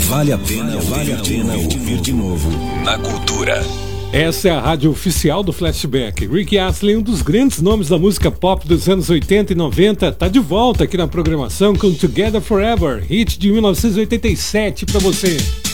Vale a pena ouvir de novo na Cultura. Essa é a rádio oficial do Flashback. Rick Astley, um dos grandes nomes da música pop dos anos 80 e 90, tá de volta aqui na programação com Together Forever, hit de 1987 pra você.